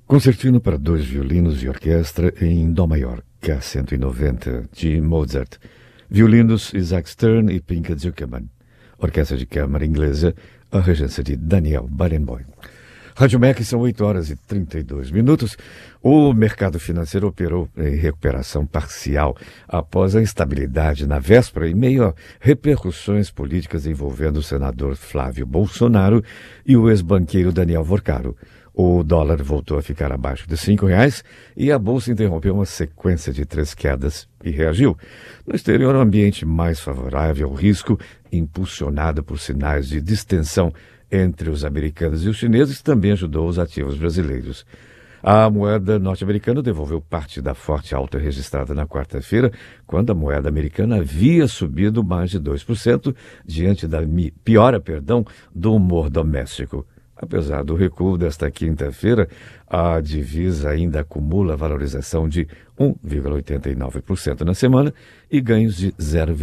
Concertino para 2 violinos e orquestra em Dó maior, K190, de Mozart. Violinos Isaac Stern e Pinka Zuckerman. Orquestra de câmara inglesa, a regência de Daniel Barenboim. Rádio MEC, são 8h32. O mercado financeiro operou em recuperação parcial após a instabilidade na véspera, em meio a repercussões políticas envolvendo o senador Flávio Bolsonaro e o ex-banqueiro Daniel Vorcaro. O dólar voltou a ficar abaixo de R$5 e a bolsa interrompeu uma sequência de 3 quedas e reagiu. No exterior, um ambiente mais favorável ao risco, impulsionado por sinais de distensão entre os americanos e os chineses, também ajudou os ativos brasileiros. A moeda norte-americana devolveu parte da forte alta registrada na quarta-feira, quando a moeda americana havia subido mais de 2% diante da piora do humor doméstico. Apesar do recuo desta quinta-feira, a divisa ainda acumula valorização de 1,89% na semana e ganhos de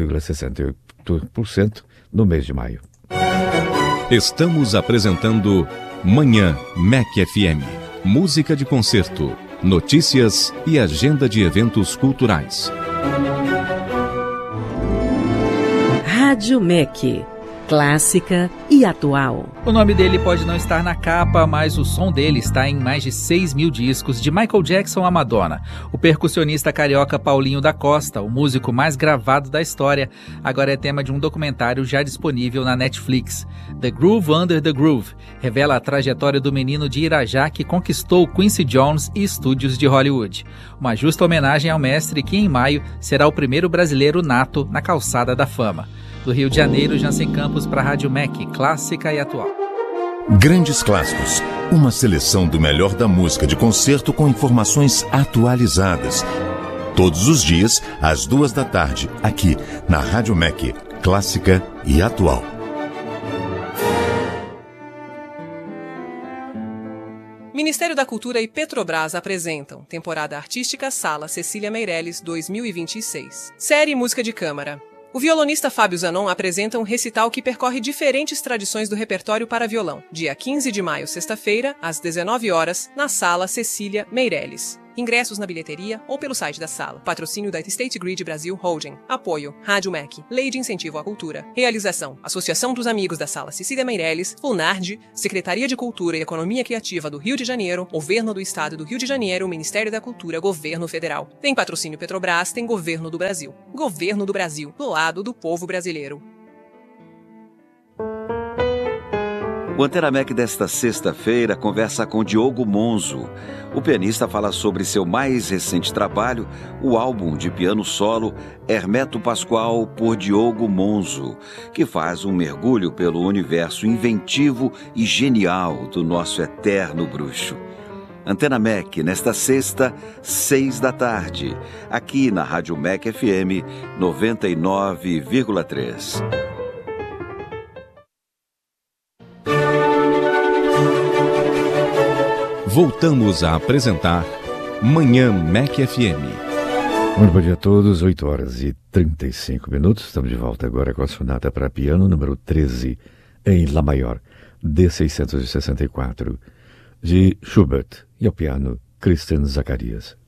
0,68% no mês de maio. Estamos apresentando Manhã MEC FM. Música de concerto, notícias e agenda de eventos culturais. Rádio MEC. Clássica e atual. O nome dele pode não estar na capa, mas o som dele está em mais de 6.000 discos, de Michael Jackson a Madonna. O percussionista carioca Paulinho da Costa, o músico mais gravado da história, agora é tema de um documentário já disponível na Netflix. The Groove Under the Groove revela a trajetória do menino de Irajá que conquistou Quincy Jones e estúdios de Hollywood. Uma justa homenagem ao mestre que, em maio, será o primeiro brasileiro nato na calçada da fama. Do Rio de Janeiro, Jansen Campos para a Rádio MEC, clássica e atual. Grandes clássicos, uma seleção do melhor da música de concerto com informações atualizadas. Todos os dias, às 14h, aqui na Rádio MEC, clássica e atual. Ministério da Cultura e Petrobras apresentam Temporada Artística Sala Cecília Meirelles 2026. Série Música de Câmara. O violonista Fábio Zanon apresenta um recital que percorre diferentes tradições do repertório para violão, dia 15 de maio, sexta-feira, às 19h, na Sala Cecília Meirelles. Ingressos na bilheteria ou pelo site da sala. Patrocínio da State Grid Brasil Holding. Apoio Rádio MEC. Lei de Incentivo à Cultura. Realização: Associação dos Amigos da Sala Cecília Meirelles, FUNARD, Secretaria de Cultura e Economia Criativa do Rio de Janeiro, Governo do Estado do Rio de Janeiro, Ministério da Cultura, Governo Federal. Tem patrocínio Petrobras, tem Governo do Brasil. Governo do Brasil, do lado do povo brasileiro. O Antena MEC desta sexta-feira conversa com Diogo Monzo. O pianista fala sobre seu mais recente trabalho, o álbum de piano solo Hermeto Pascoal por Diogo Monzo, que faz um mergulho pelo universo inventivo e genial do nosso eterno bruxo. Antena MEC, nesta sexta, 18h, aqui na Rádio MEC FM 99,3. Voltamos a apresentar Manhã MEC FM. Muito bom dia a todos, 8h35. Estamos de volta agora com a sonata para piano número 13, em Lá maior, D664, de Schubert, e ao piano Christian Zacarias.